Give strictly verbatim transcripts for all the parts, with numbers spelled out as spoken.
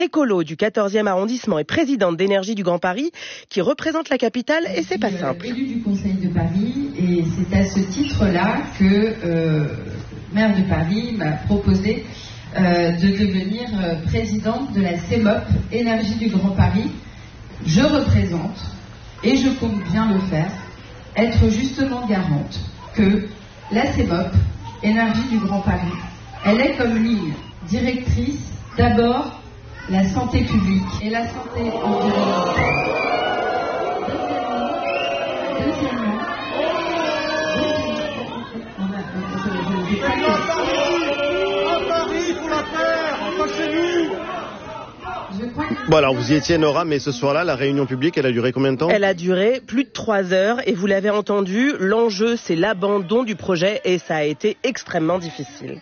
Écolo du quatorzième arrondissement et présidente d'Énergie du Grand Paris qui représente la capitale et c'est pas simple. Élu du Conseil de Paris et c'est à ce titre-là que euh, maire de Paris m'a proposé euh, de devenir euh, présidente de la C M O P Énergie du Grand Paris. Je représente et je compte bien le faire, être justement garante que la C M O P Énergie du Grand Paris, elle est comme ligne directrice d'abord la santé publique et la santé environnementale. Deuxièmement, deuxièmement, à Paris pour la terre, pas chez nous. Bon alors vous y étiez Nora, mais ce soir-là, la réunion publique, elle a duré combien de temps ? Elle a duré plus de trois heures et vous l'avez entendu, l'enjeu c'est l'abandon du projet et ça a été extrêmement difficile.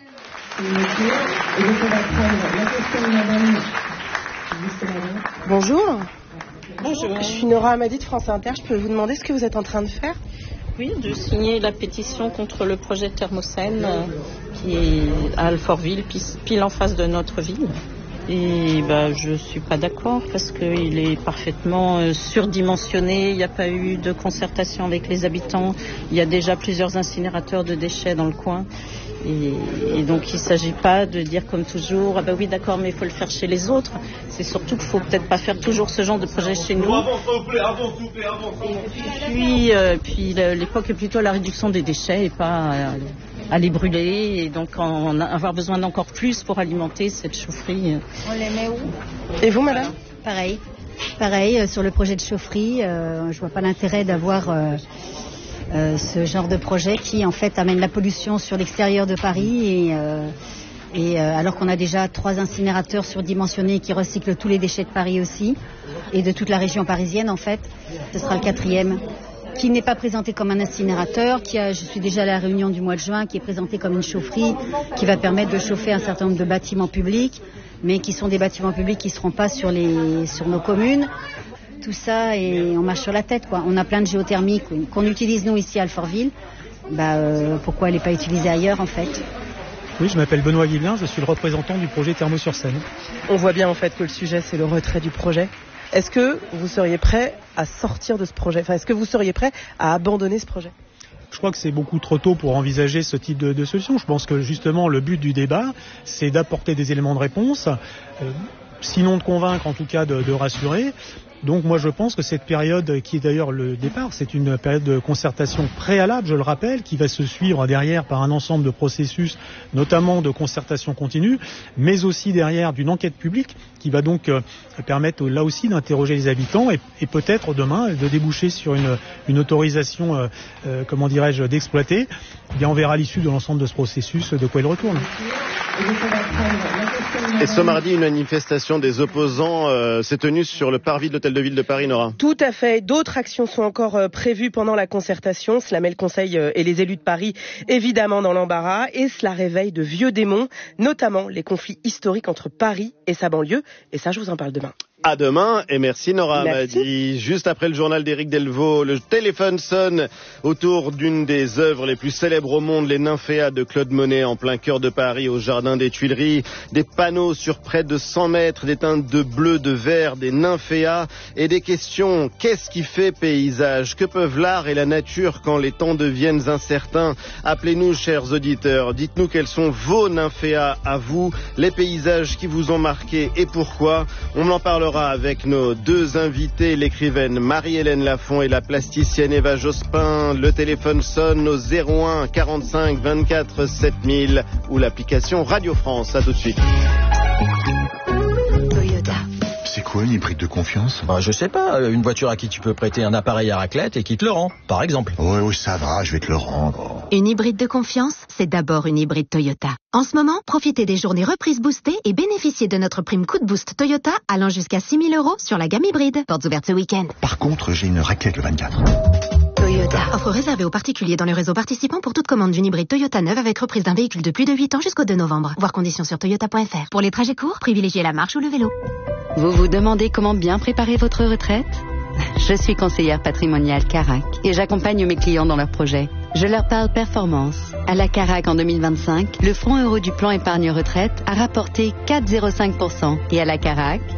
Bonjour. Bonjour. Je suis Nora Amadi de France Inter. Je peux vous demander ce que vous êtes en train de faire ? Oui, de signer la pétition contre le projet Thermocène euh, qui est à Alfortville, pile en face de notre ville. Et bah, je ne suis pas d'accord parce qu'il est parfaitement euh, surdimensionné. Il n'y a pas eu de concertation avec les habitants. Il y a déjà plusieurs incinérateurs de déchets dans le coin. Et, et donc il ne s'agit pas de dire comme toujours, ah ben oui d'accord mais il faut le faire chez les autres. C'est surtout qu'il ne faut peut-être pas faire toujours ce genre de projet chez nous. Et puis, euh, puis l'époque est plutôt à la réduction des déchets et pas à, à les brûler. Et donc en avoir besoin d'encore plus pour alimenter cette chaufferie. On les met où ? Et vous madame ? Pareil, pareil euh, sur le projet de chaufferie, euh, je ne vois pas l'intérêt d'avoir... Euh, Euh, ce genre de projet qui en fait amène la pollution sur l'extérieur de Paris et, euh, et euh, alors qu'on a déjà trois incinérateurs surdimensionnés qui recyclent tous les déchets de Paris aussi et de toute la région parisienne en fait, ce sera le quatrième qui n'est pas présenté comme un incinérateur, qui a, je suis déjà à la réunion du mois de juin, qui est présenté comme une chaufferie qui va permettre de chauffer un certain nombre de bâtiments publics, mais qui sont des bâtiments publics qui ne seront pas sur, les, sur nos communes. Tout ça et on marche sur la tête quoi. On a plein de géothermie qu'on utilise nous ici à Alfortville. Bah, euh, pourquoi elle n'est pas utilisée ailleurs en fait ? Oui, je m'appelle Benoît Guiblin, je suis le représentant du projet Thermo-sur-Seine. On voit bien en fait que le sujet c'est le retrait du projet. Est-ce que vous seriez prêt à sortir de ce projet ? Enfin, est-ce que vous seriez prêt à abandonner ce projet ? Je crois que c'est beaucoup trop tôt pour envisager ce type de, de solution. Je pense que justement le but du débat, c'est d'apporter des éléments de réponse, euh, sinon de convaincre, en tout cas de, de rassurer. Donc moi je pense que cette période qui est d'ailleurs le départ, c'est une période de concertation préalable, je le rappelle, qui va se suivre derrière par un ensemble de processus, notamment de concertation continue, mais aussi derrière d'une enquête publique qui va donc euh, permettre là aussi d'interroger les habitants et, et peut-être demain de déboucher sur une, une autorisation, euh, euh, comment dirais-je, d'exploiter. Eh bien on verra à l'issue de l'ensemble de ce processus de quoi il retourne. Et ce mardi, une manifestation des opposants euh, s'est tenue sur le parvis de l'Hôtel de Ville de Paris, Nora. Tout à fait. D'autres actions sont encore euh, prévues pendant la concertation. Cela met le Conseil euh, et les élus de Paris évidemment dans l'embarras et cela réveille de vieux démons, notamment les conflits historiques entre Paris et sa banlieue. Et ça, je vous en parle demain. À demain et merci Nora Merci. Amadi. Juste après le journal d'Éric Delvaux, le téléphone sonne autour d'une des œuvres les plus célèbres au monde, les Nymphéas de Claude Monet en plein cœur de Paris, au jardin des Tuileries. Des panneaux sur près de cent mètres, des teintes de bleu, de vert, des Nymphéas et des questions. Qu'est-ce qui fait paysage ? Que peuvent l'art et la nature quand les temps deviennent incertains ? Appelez-nous, chers auditeurs. Dites-nous quels sont vos Nymphéas à vous, les paysages qui vous ont marqué et pourquoi. On en parlera avec nos deux invités, l'écrivaine Marie-Hélène Lafont et la plasticienne Eva Jospin. Le téléphone sonne au zéro un quarante-cinq vingt-quatre sept mille ou l'application Radio France. À tout de suite. Toyota. C'est quoi une hybride de confiance ? Bah, je sais pas, une voiture à qui tu peux prêter un appareil à raclette et qui te le rend, par exemple. Oui, oui, ça va, je vais te le rendre. Une hybride de confiance, c'est d'abord une hybride Toyota. En ce moment, profitez des journées reprises boostées et bénéficiez de notre prime coup de boost Toyota allant jusqu'à six mille euros sur la gamme hybride. Portes ouvertes ce week-end. Par contre, j'ai une raclette le vingt-quatre. Toyota. Offre réservée aux particuliers dans le réseau participant pour toute commande d'une hybride Toyota neuve avec reprise d'un véhicule de plus de huit ans jusqu'au deux novembre. Voir conditions sur toyota point f r. Pour les trajets courts, privilégiez la marche ou le vélo. Vous vous demandez comment bien préparer votre retraite ? Je suis conseillère patrimoniale Carac et j'accompagne mes clients dans leurs projets. Je leur parle performance. À la Carac en deux mille vingt-cinq, le fonds euro du plan épargne retraite a rapporté quatre virgule zéro cinq pour cent. Et à la Carac,